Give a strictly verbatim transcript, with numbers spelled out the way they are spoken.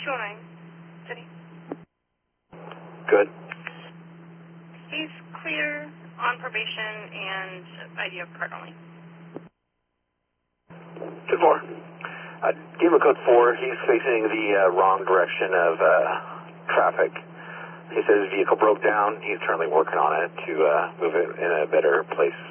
two oh nine, City. Good. He's clear, on probation, and I D of card only. Good four. Uh, give him a code four. He's facing the uh, wrong direction of uh, traffic. He says his vehicle broke down. He's currently working on it to uh, move it in a better place